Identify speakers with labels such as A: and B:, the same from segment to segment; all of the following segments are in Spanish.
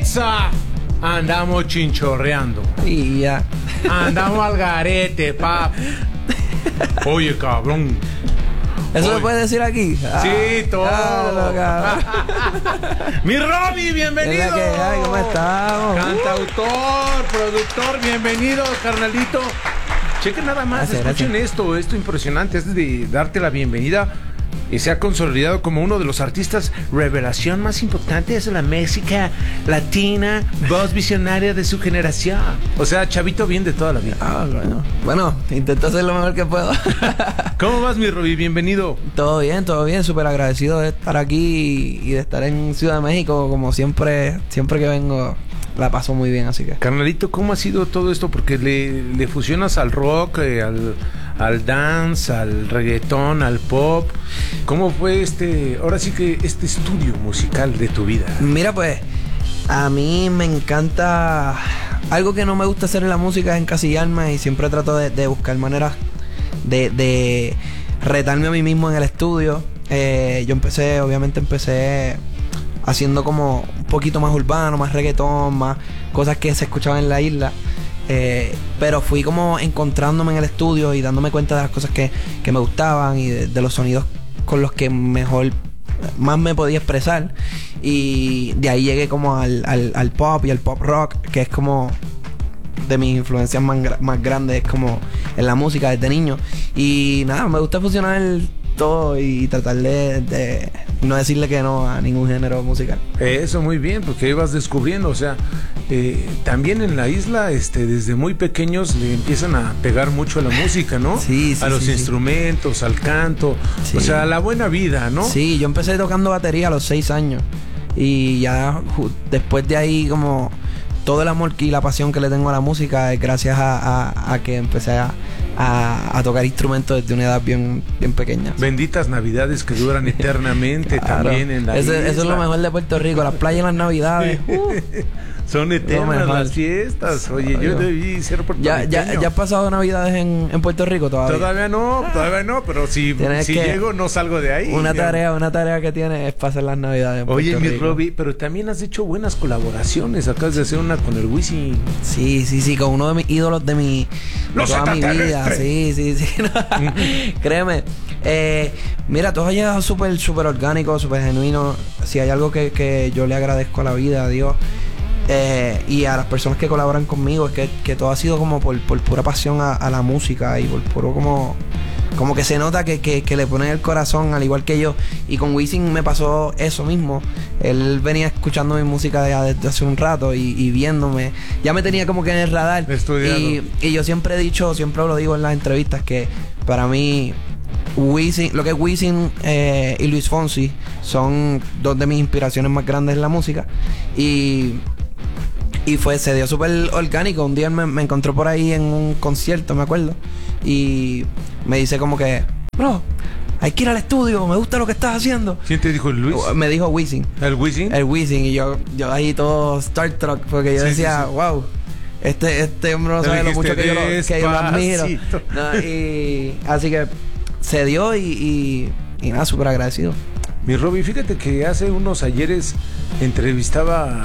A: Exa, andamos chinchorreando.
B: Y ya.
A: Andamos al garete, pap. Oye, cabrón.
B: ¿Eso se puede decir aquí?
A: Sí, todo. Mi Robbie, bienvenido.
B: Es la que hay, ¿cómo estamos?
A: Cantautor, productor, bienvenido, carnalito. Chequen nada más, escuchen esto impresionante. Es de darte la bienvenida. Y se ha consolidado como uno de los artistas revelación más importantes de la música latina, voz visionaria de su generación. O sea, chavito bien de toda la vida.
B: Bueno, intento hacer lo mejor que puedo.
A: ¿Cómo vas, mi Robbie? Bienvenido.
B: Todo bien, súper agradecido de estar aquí y de estar en Ciudad de México. Como siempre que vengo, la paso muy bien, así que...
A: Carnalito, ¿cómo ha sido todo esto? Porque le fusionas al rock, al dance, al reggaetón, al pop. ¿Cómo fue ahora sí que este estudio musical de tu vida?
B: Mira, pues, a mí me encanta... Algo que no me gusta hacer en la música es encasillarme, y siempre trato de buscar maneras de retarme a mí mismo en el estudio. Yo empecé haciendo como un poquito más urbano, más reggaetón, más cosas que se escuchaban en la isla. Pero fui como encontrándome en el estudio y dándome cuenta de las cosas que me gustaban y de los sonidos con los que más me podía expresar. Y de ahí llegué como al pop y al pop rock, que es como de mis influencias más grandes, como en la música desde niño. Y nada, me gusta fusionar todo y tratar de no decirle que no a ningún género musical.
A: Eso, muy bien, porque ibas descubriendo, o sea, también en la isla, desde muy pequeños le empiezan a pegar mucho a la música, ¿no?
B: Sí,
A: a los instrumentos, al canto, o sea, a la buena vida, ¿no?
B: Sí, yo empecé tocando batería a los 6 años y ya después de ahí, como todo el amor y la pasión que le tengo a la música es gracias a que empecé a tocar instrumentos desde una edad bien pequeña.
A: Benditas Navidades que duran eternamente. Claro. También en la isla.
B: Eso es lo mejor de Puerto Rico, las playas en las Navidades.
A: Son eternas las fiestas. Oye, yo debí ser puertorriqueño.
B: ¿Ya has pasado Navidades en Puerto Rico todavía?
A: Todavía no, pero si llego no salgo de ahí.
B: Una tarea que tienes es pasar las Navidades en Puerto Rico.
A: Oye, mi Robbie, pero también has hecho buenas colaboraciones. Acabas de hacer una con el Wisin.
B: Sí, con uno de mis ídolos de toda mi vida. Sí. No, créeme. Mira, todo ha llegado súper orgánico, súper genuino. Si hay algo que yo le agradezco a la vida, a Dios, y a las personas que colaboran conmigo, es que todo ha sido como por pura pasión a la música y por puro como que se nota que le ponen el corazón, al igual que yo. Y con Wisin me pasó eso mismo. Él venía escuchando mi música desde hace un rato y viéndome. Ya me tenía como que en el radar. Y yo siempre lo digo en las entrevistas, que para mí Wisin, lo que es Wisin y Luis Fonsi son dos de mis inspiraciones más grandes en la música. Y se dio súper orgánico. Un día me encontró por ahí en un concierto, me acuerdo, y me dice como que: bro, hay que ir al estudio, me gusta lo que estás haciendo.
A: ¿Quién te dijo, Luis?
B: Me dijo Wisin.
A: ¿El Wisin?
B: El Wisin. Y yo ahí todo Star Trek, porque yo decía, wow, este hombre no sabe lo mucho que yo lo admiro. No, y así que se dio y nada, súper agradecido.
A: Mi Robbie, fíjate que hace unos ayeres entrevistaba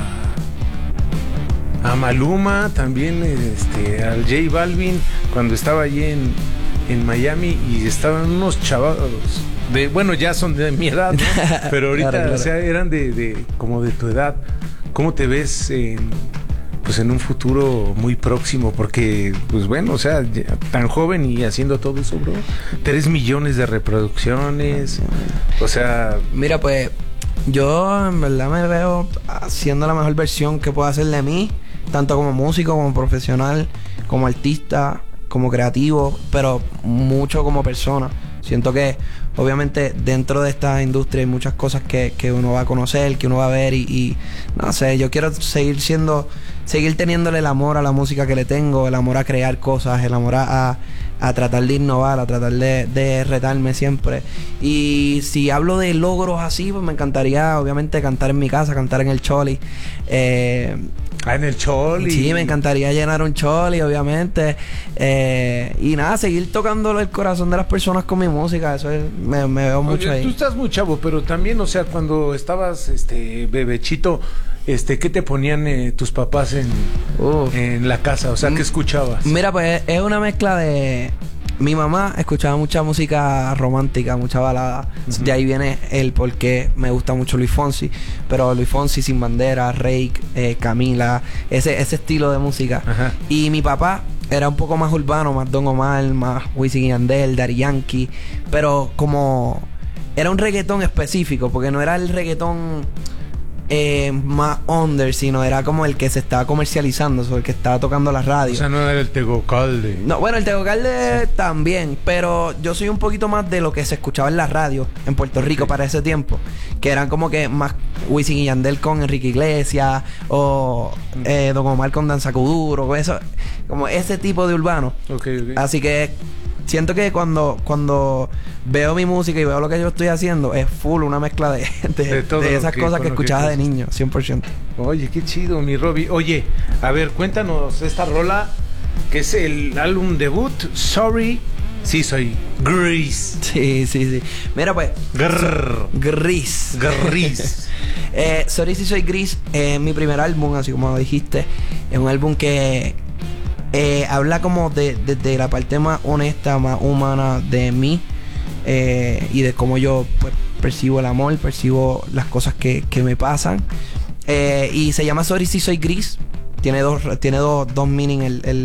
A: a Maluma, también al J Balvin, cuando estaba allí en Miami, y estaban unos chavalos ya son de mi edad, ¿no? Pero ahorita claro. O sea, eran como de tu edad. ¿Cómo te ves en un futuro muy próximo? Porque, pues bueno, o sea, tan joven y haciendo todo eso, bro. 3 millones de reproducciones. O sea...
B: Mira, pues yo en verdad me veo haciendo la mejor versión que puedo hacer de mí, tanto como músico, como profesional, como artista, como creativo, pero mucho como persona. Siento que obviamente dentro de esta industria hay muchas cosas que uno va a conocer, que uno va a ver, y no sé, yo quiero seguir teniéndole el amor a la música que le tengo, el amor a crear cosas, el amor a tratar de innovar, a tratar de retarme siempre. Y si hablo de logros así, pues me encantaría obviamente cantar en mi casa, cantar en el Choli.
A: En el Choli.
B: Sí, me encantaría llenar un Choli, obviamente. Y nada, seguir tocando el corazón de las personas con mi música. Eso me veo mucho.
A: Oye,
B: ahí.
A: Tú estás muy chavo, pero también, o sea, cuando estabas bebechito, ¿qué te ponían tus papás en la casa? O sea, ¿qué escuchabas?
B: Mira, pues es una mezcla de... Mi mamá escuchaba mucha música romántica, mucha balada. De ahí viene el por qué me gusta mucho Luis Fonsi. Pero Luis Fonsi, Sin Bandera, Reik, Camila, ese estilo de música.
A: Ajá.
B: Y mi papá era un poco más urbano, más Don Omar, más Wisin y Yandel, Daddy Yankee. Pero como... Era un reggaetón específico, porque no era el reggaetón... más under, sino era como el que se estaba comercializando, o el que estaba tocando la radio.
A: O sea, no era el Tegocalde.
B: No, bueno, el Tegocalde también, pero yo soy un poquito más de lo que se escuchaba en la radio en Puerto Rico para ese tiempo, que eran como que más Wisin y Yandel con Enrique Iglesias o Don Omar con Danza Kuduro, eso, como ese tipo de urbano.
A: Okay.
B: Así que siento que cuando veo mi música y veo lo que yo estoy haciendo, es full una mezcla de esas cosas que escuchaba de niño, 100%.
A: Oye, qué chido, mi Robbie. Oye, a ver, cuéntanos esta rola, que es el álbum debut, Sorry, sí soy Gris.
B: Sí. Mira, pues... Gris. Sorry, sí soy Gris es mi primer álbum, así como dijiste. Es un álbum que... habla como de la parte más honesta, más humana de mí, y de cómo yo pues percibo el amor, percibo las cosas que me pasan, y se llama Sorry si soy gris. Tiene dos meaning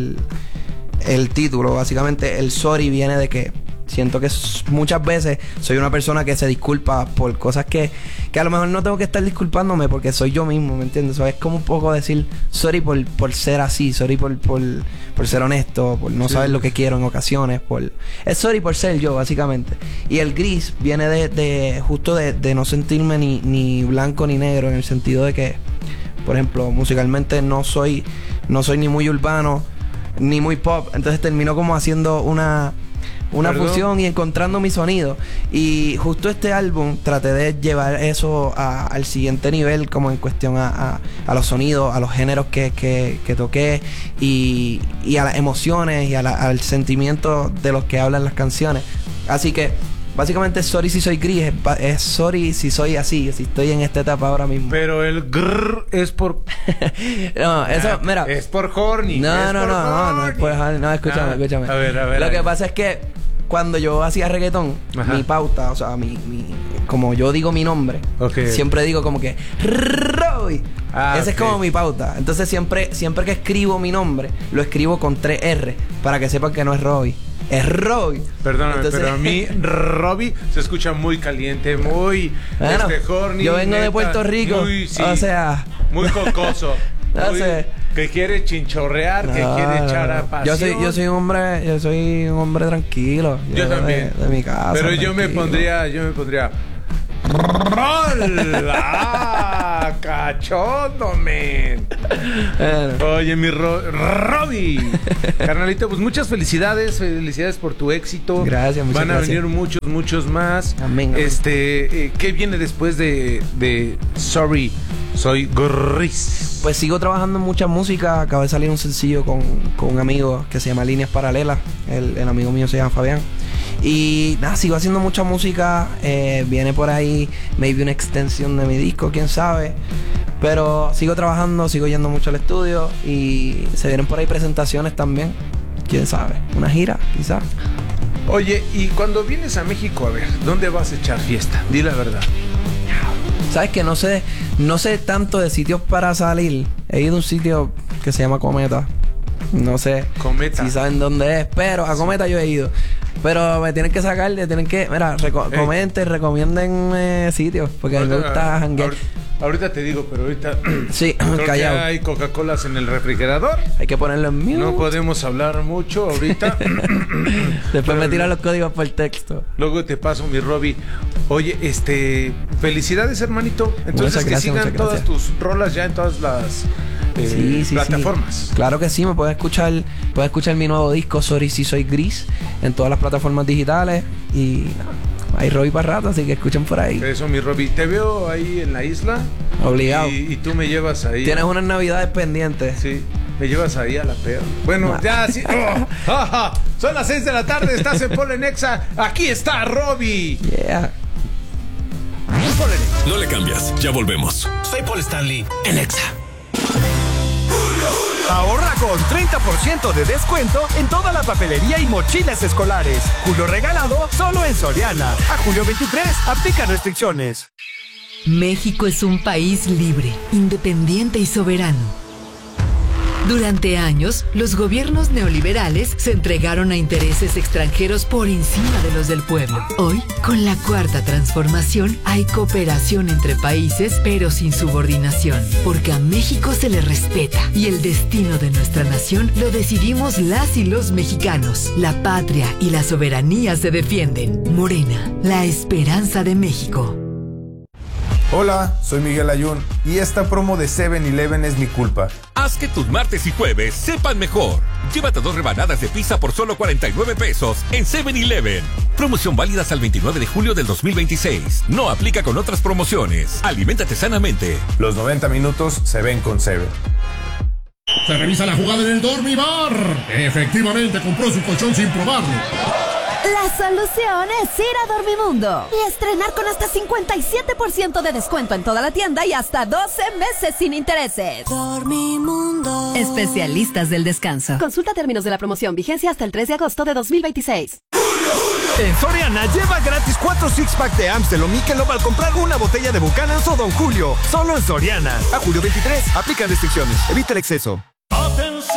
B: el título. Básicamente el sorry viene de que siento que muchas veces soy una persona que se disculpa por cosas que a lo mejor no tengo que estar disculpándome porque soy yo mismo, ¿me entiendes? O sea, es como un poco decir sorry por ser así, sorry por ser honesto, por no saber lo que quiero en ocasiones, es sorry por ser yo, básicamente. Y el gris viene de justo de no sentirme ni blanco ni negro, en el sentido de que, por ejemplo, musicalmente no soy ni muy urbano ni muy pop, entonces termino como haciendo una fusión y encontrando mi sonido. Y justo este álbum traté de llevar eso al siguiente nivel, como en cuestión a los sonidos, a los géneros que toqué y a las emociones y al sentimiento de los que hablan las canciones. Así que básicamente Sorry si soy gris es sorry si soy así, si estoy en esta etapa ahora mismo.
A: Pero el grrr es por...
B: No, eso, mira.
A: Es por horny.
B: No, es por horny. No, escúchame.
A: A ver.
B: Lo que pasa es que cuando yo hacía reggaetón, mi pauta, o sea, como yo digo mi nombre, siempre digo como que Robbie. Ese es como mi pauta. Entonces siempre que escribo mi nombre, lo escribo con 3 R, para que sepan que no es Robbie. Es Robbie.
A: Perdóname, entonces, pero a mí Robbie se escucha muy caliente, muy horny.
B: Yo vengo de Puerto Rico, o sea,
A: muy jocoso.
B: No sé.
A: Que quiere chinchorrear, que quiere echar a pasión.
B: Yo soy un hombre tranquilo.
A: Yo también.
B: De mi casa.
A: Pero
B: tranquilo.
A: yo me pondría ¡Rola! ¡Cachondo, men! Oye, mi Robbie. Carnalito, pues muchas felicidades por tu éxito.
B: Gracias, muchas
A: gracias. Van a venir muchos más.
B: Amén.
A: ¿Qué viene después de Sorry, soy gris?
B: Pues sigo trabajando en mucha música. Acaba de salir un sencillo con un amigo que se llama Líneas Paralelas. El amigo mío se llama Fabián. Y nada, sigo haciendo mucha música. Viene por ahí maybe una extensión de mi disco, quién sabe. Pero sigo trabajando, sigo yendo mucho al estudio. Y se vienen por ahí presentaciones también. Quién sabe, una gira, quizás.
A: Oye, y cuando vienes a México, a ver, ¿dónde vas a echar fiesta? Di la verdad.
B: Sabes que no sé tanto de sitios para salir. He ido a un sitio que se llama Cometa. No sé si saben dónde es, pero a Cometa yo he ido. Pero me tienen que sacar, mira, comenten, recomienden sitios, porque a mí me gusta janguear.
A: Ahorita te digo, pero ahorita
B: sí,
A: creo
B: callado.
A: que hay Coca-Colas en el refrigerador.
B: Hay que ponerlo en mute.
A: No podemos hablar mucho ahorita.
B: Después me tiran los códigos por texto.
A: Luego te paso, mi Robbie. Oye, felicidades, hermanito. Entonces gracias, que sigan todas tus rolas ya en todas las plataformas.
B: Sí. Claro que sí, puedes escuchar mi nuevo disco Sorry si soy gris en todas las plataformas digitales y hay Robbie para rato, así que escuchen por ahí.
A: Eso, mi Robbie. Te veo ahí en la isla.
B: Obligado.
A: Y tú me llevas ahí.
B: Tienes unas navidades pendientes.
A: Sí. Me llevas ahí a la perra. Bueno, ya sí. Son las 6 de la tarde. Estás en Polenexa. Aquí está Robbie.
B: Yeah.
A: Polenexa.
C: No le cambias, ya volvemos.
D: Soy Paul Stanley, en Exa.
E: Ahorra con 30% de descuento en toda la papelería y mochilas escolares. Julio regalado solo en Soriana. A julio 23, aplica restricciones.
F: México es un país libre, independiente y soberano. Durante años, los gobiernos neoliberales se entregaron a intereses extranjeros por encima de los del pueblo. Hoy, con la Cuarta Transformación, hay cooperación entre países, pero sin subordinación, porque a México se le respeta y el destino de nuestra nación lo decidimos las y los mexicanos. La patria y la soberanía se defienden. Morena, la esperanza de México.
G: Hola, soy Miguel Ayun y esta promo de 7-Eleven es mi culpa.
C: Haz que tus martes y jueves sepan mejor. Llévate 2 rebanadas de pizza por solo 49 pesos en 7-Eleven. Promoción válida hasta el 29 de julio del 2026. No aplica con otras promociones. Aliméntate sanamente.
G: Los 90 minutos se ven con 7.
H: Se revisa la jugada en el Dormibar. Efectivamente compró su colchón sin probarlo.
I: La solución es ir a Dormimundo y estrenar con hasta 57% de descuento en toda la tienda y hasta 12 meses sin intereses.
F: Dormimundo. Especialistas del descanso.
I: Consulta términos de la promoción, vigencia hasta el 3 de agosto de 2026.
E: En Soriana, lleva gratis 4 six-pack de Amstel o Michelob al comprar una botella de Buchanan's o Don Julio. Solo en Soriana. A julio 23, aplica restricciones. Evita el exceso.
J: ¡Atención!